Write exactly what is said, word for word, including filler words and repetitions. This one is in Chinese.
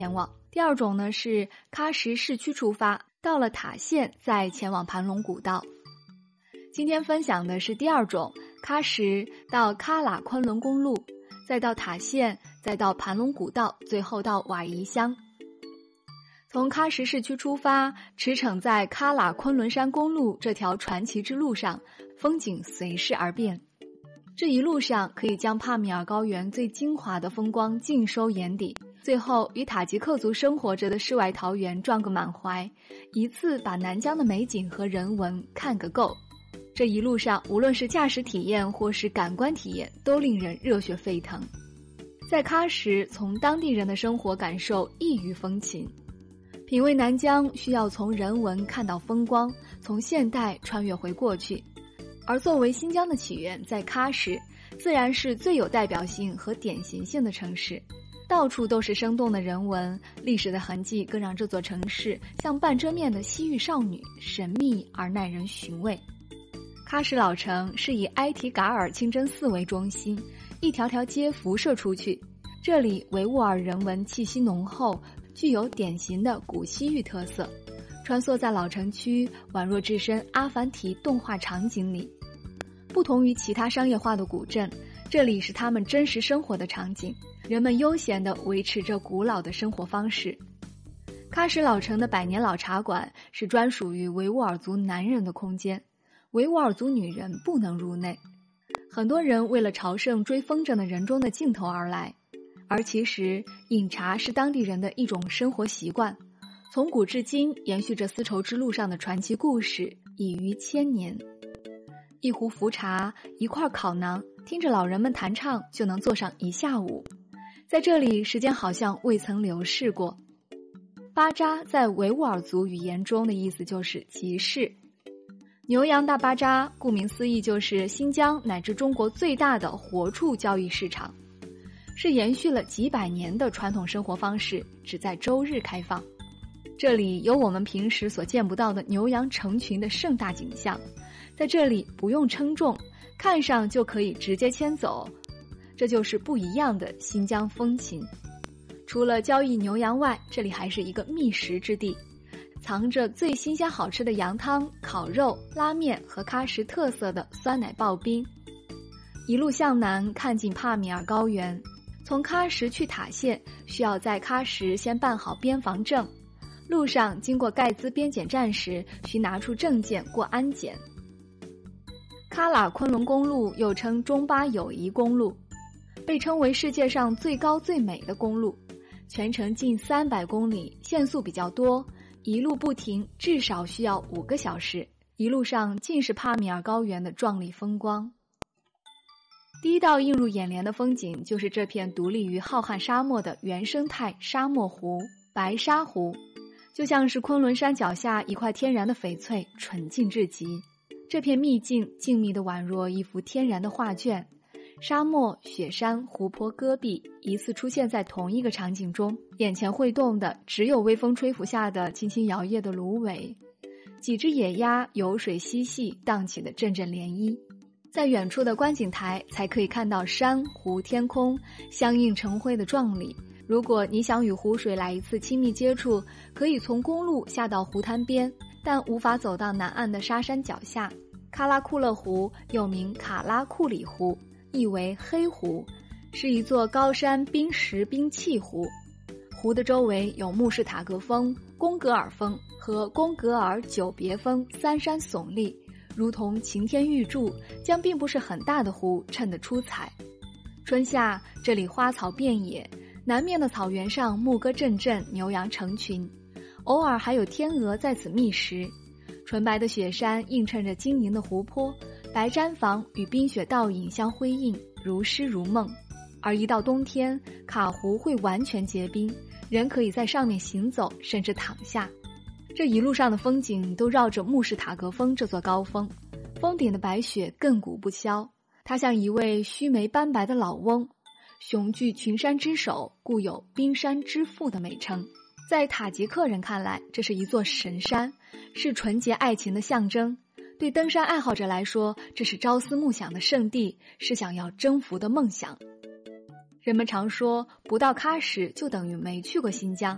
前往。第二种呢是喀什市区出发，到了塔县再前往盘龙古道。今天分享的是第二种，喀什到喀喇昆仑公路，再到塔县，再到盘龙古道，最后到瓦夷乡。从喀什市区出发，驰骋在喀喇昆仑山公路这条传奇之路上，风景随势而变。这一路上可以将帕米尔高原最精华的风光尽收眼底，最后与塔吉克族生活着的世外桃源撞个满怀，一次把南疆的美景和人文看个够。这一路上无论是驾驶体验或是感官体验，都令人热血沸腾。在喀什，从当地人的生活感受异域风情。品味南疆需要从人文看到风光，从现代穿越回过去。而作为新疆的起源，在喀什自然是最有代表性和典型性的城市，到处都是生动的人文，历史的痕迹更让这座城市像半遮面的西域少女，神秘而耐人寻味。喀什老城是以埃提嘎尔清真寺为中心，一条条街辐射出去，这里维吾尔人文气息浓厚，具有典型的古西域特色，穿梭在老城区，宛若置身阿凡提动画场景里。不同于其他商业化的古镇，这里是他们真实生活的场景，人们悠闲地维持着古老的生活方式。喀什老城的百年老茶馆是专属于维吾尔族男人的空间，维吾尔族女人不能入内。很多人为了朝圣追风筝的人中的镜头而来，而其实饮茶是当地人的一种生活习惯，从古至今延续着丝绸之路上的传奇故事，已逾千年。一壶茯茶，一块烤馕，听着老人们弹唱就能坐上一下午。在这里，时间好像未曾流逝过。巴扎在维吾尔族语言中的意思就是集市。牛羊大巴扎顾名思义就是新疆乃至中国最大的活畜交易市场，是延续了几百年的传统生活方式，只在周日开放。这里有我们平时所见不到的牛羊成群的盛大景象，在这里不用称重，看上就可以直接牵走，这就是不一样的新疆风情。除了交易牛羊外，这里还是一个觅食之地，藏着最新鲜好吃的羊汤、烤肉、拉面和喀什特色的酸奶刨冰。一路向南看尽帕米尔高原，从喀什去塔县需要在喀什先办好边防证，路上经过盖兹边检站时需拿出证件过安检。喀喇昆仑公路又称中巴友谊公路，被称为世界上最高最美的公路，全程近三百公里，限速比较多，一路不停，至少需要五个小时，一路上尽是帕米尔高原的壮丽风光。第一道映入眼帘的风景就是这片独立于浩瀚沙漠的原生态沙漠湖——白沙湖，就像是昆仑山脚下一块天然的翡翠，纯净至极。这片秘境静谧的宛若一幅天然的画卷，沙漠、雪山、湖泊、戈壁一次出现在同一个场景中，眼前会动的只有微风吹拂下的轻轻摇曳的芦苇，几只野鸭游水嬉戏，荡起的阵阵涟漪。在远处的观景台才可以看到山湖天空相映成辉的壮丽。如果你想与湖水来一次亲密接触，可以从公路下到湖滩边，但无法走到南岸的沙山脚下。喀拉库勒湖又名卡拉库里湖，意为黑湖，是一座高山冰石冰砌湖。湖的周围有穆士塔格峰、贡格尔峰和贡格尔久别峰三山耸立，如同擎天玉柱，将并不是很大的湖衬得出彩。春夏这里花草遍野，南面的草原上牧歌阵阵，牛羊成群，偶尔还有天鹅在此觅食。纯白的雪山映衬着晶莹的湖泊，白毡房与冰雪倒影相辉映，如诗如梦。而一到冬天，卡湖会完全结冰，人可以在上面行走，甚至躺下。这一路上的风景都绕着穆士塔格峰这座高峰，峰顶的白雪亘古不消，它像一位须眉斑白的老翁，雄踞群山之首，故有冰山之父的美称。在塔吉克人看来，这是一座神山，是纯洁爱情的象征。对登山爱好者来说，这是朝思暮想的圣地，是想要征服的梦想。人们常说，不到喀什就等于没去过新疆，